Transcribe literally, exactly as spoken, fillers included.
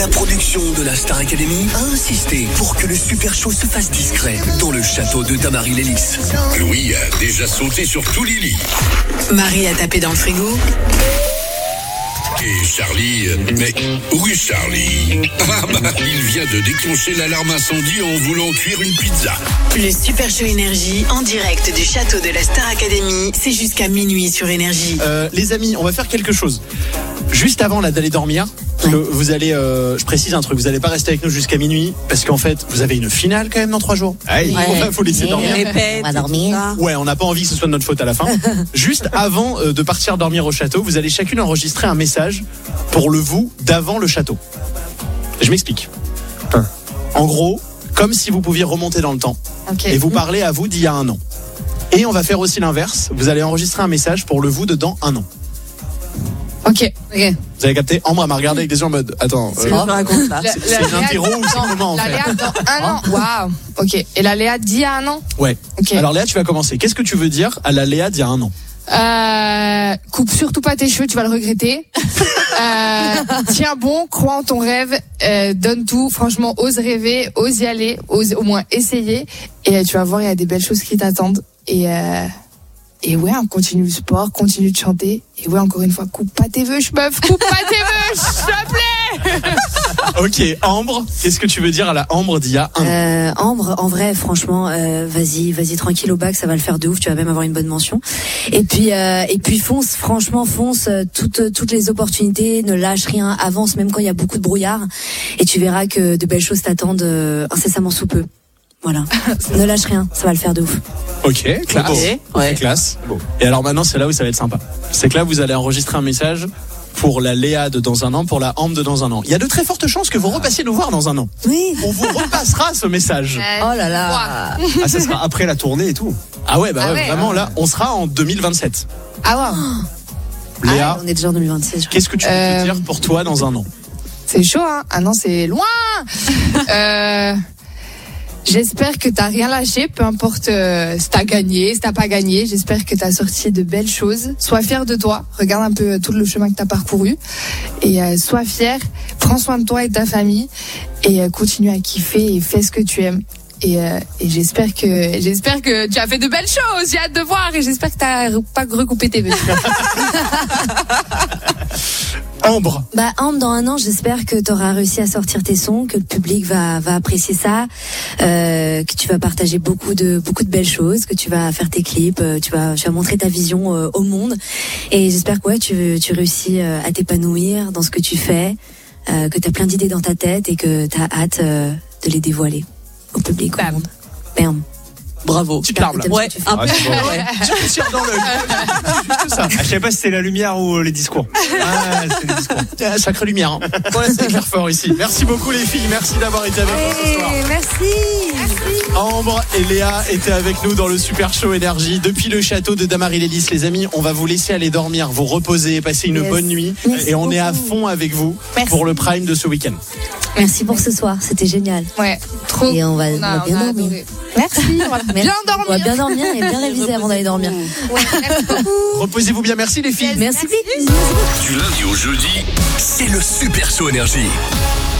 La production de la Star Academy a insisté pour que le Super Show se fasse discret dans le château de Damarie-les-Lys. Louis a déjà sauté sur tous les lits. Marie a tapé dans le frigo. Et Charlie, mais où est Charlie? Ah bah, il vient de déclencher l'alarme incendie en voulant cuire une pizza. Le Super Show Énergie en direct du château de la Star Academy, c'est jusqu'à minuit sur Énergie. Euh, les amis, on va faire quelque chose. Juste avant là d'aller dormir, Ouais. que vous allez, euh, je précise un truc, vous allez pas rester avec nous jusqu'à minuit parce qu'en fait, vous avez une finale quand même dans trois jours. Ouais. On va vous laisser dormir. On va dormir. Ouais, on n'a pas envie que ce soit de notre faute à la fin. Juste avant euh, de partir dormir au château, vous allez chacune enregistrer un message pour le vous d'avant le château. Je m'explique. Hein. En gros, comme si vous pouviez remonter dans le temps Ok. et vous parler à vous d'il y a un an. Et on va faire aussi l'inverse. Vous allez enregistrer un message pour le vous de dans un an. Ok. Ok. Vous avez capté? Ambre m'a regardé avec des yeux en mode attends, euh, Je raconte ça. La- c'est la une Léa- interro ou c'est non, comment en La fait? Léa dans un an. Waouh. Ok. Et la Léa d'il y a un an. Ouais. Ok. Alors Léa, tu vas commencer. Qu'est-ce que tu veux dire à la Léa d'il y a un an? Euh, coupe surtout pas tes cheveux, tu vas le regretter. euh, tiens bon, crois en ton rêve, euh, donne tout. Franchement, ose rêver, ose y aller, ose au moins essayer. Et euh, tu vas voir, il y a des belles choses qui t'attendent. Et euh, et ouais, on continue le sport, continue de chanter. Et ouais, encore une fois, coupe pas tes vœux, meuf, coupe pas tes vœux, s'il te plaît. Ok, Ambre, qu'est-ce que tu veux dire à la Ambre d'il y a un an? Euh, Ambre, en vrai, franchement, euh, vas-y, vas-y tranquille au bac, ça va le faire de ouf. Tu vas même avoir une bonne mention. Et puis, euh, et puis fonce, franchement, fonce. euh, Toutes, toutes les opportunités, ne lâche rien, avance même quand il y a beaucoup de brouillard. Et tu verras que de belles choses t'attendent euh, incessamment sous peu. Voilà. Ne lâche rien, ça va le faire de ouf. Ok, classe. Ok, ouais. Classe. Et alors maintenant, c'est là où ça va être sympa. C'est que là, vous allez enregistrer un message pour la Léa de dans un an, pour la Ambre de dans un an. Il y a de très fortes chances que vous repassiez nous voir dans un an. Oui. On vous repassera ce message. Oh là là. Ah, ça sera après la tournée et tout. Ah ouais, bah Ah ouais, ouais, vraiment, là, on sera en deux mille vingt-sept. Ah ouais. Léa, On est déjà en deux mille vingt-six. je crois. qu'est-ce que tu veux Euh, te dire pour toi dans un an? C'est chaud, hein. Ah non, c'est loin. euh, J'espère que t'as rien lâché, peu importe euh, si t'as gagné, si t'as pas gagné. J'espère que t'as sorti de belles choses. Sois fier de toi. Regarde un peu euh, tout le chemin que t'as parcouru et euh, sois fier. Prends soin de toi et de ta famille et euh, continue à kiffer et fais ce que tu aimes. Et, euh, et j'espère que j'espère que tu as fait de belles choses. J'ai hâte de voir et j'espère que t'as re- pas recoupé tes vœux. Ambre, Bah Ambre, dans un an, j'espère que tu auras réussi à sortir tes sons, que le public va va apprécier ça, euh, que tu vas partager beaucoup de beaucoup de belles choses, que tu vas faire tes clips, euh, tu vas tu vas montrer ta vision euh, au monde. Et j'espère que ouais, tu tu réussis euh, à t'épanouir dans ce que tu fais, euh, que tu as plein d'idées dans ta tête et que tu as hâte euh, de les dévoiler au public, au monde. Bam. Bravo. petite larme là. T'aimes ce que tu fais. un Ah, peu. c'est bon. Ouais. Tu me tires dans l'œil. Juste ça. Ah, je savais pas si c'était la lumière ou les discours. Ah, c'est les discours. Ah, sacrée lumière. Hein. Ouais, c'est clair fort ici. Merci beaucoup les filles, merci d'avoir été avec nous ce soir. Hey, merci. Ambre et Léa étaient avec nous dans le Super Show Énergie depuis le château de Damarie-les-Lys. Les amis, on va vous laisser aller dormir, vous reposer, passer une Yes. bonne nuit. Merci et on est à beaucoup. fond avec vous Merci. pour le prime de ce week-end. Merci pour ce soir, c'était génial. Ouais, trop. Et on va, on a- va bien on a dormir. adoré. Merci. On va Merci. bien On va dormir. bien dormir et bien réviser avant d'aller dormir. Merci beaucoup. Reposez-vous bien, merci les filles. Merci. Du lundi au jeudi, C'est le Super Show Énergie.